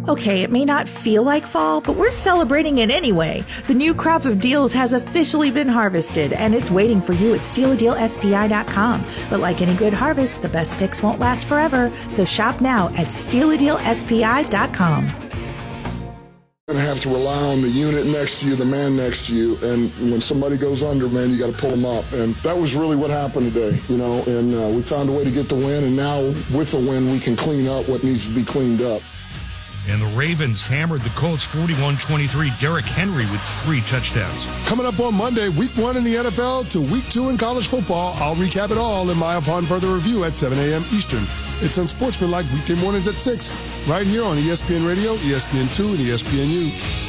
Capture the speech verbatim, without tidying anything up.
Okay, it may not feel like fall, but we're celebrating it anyway. The new crop of deals has officially been harvested, and it's waiting for you at steal a deal S P I dot com. But like any good harvest, the best picks won't last forever, so shop now at steal a deal S P I dot com. And have to rely on the unit next to you, the man next to you, and when somebody goes under, man, you got to pull them up. And that was really what happened today, you know, and uh, we found a way to get the win, and now with the win, we can clean up what needs to be cleaned up. And the Ravens hammered the Colts forty-one twenty-three. Derrick Henry with three touchdowns. Coming up on Monday, week one in the N F L to week two in college football. I'll recap it all in my Upon Further Review at seven a.m. Eastern. It's Unsportsmanlike weekday mornings at six, right here on E S P N Radio, E S P N two, and E S P N U.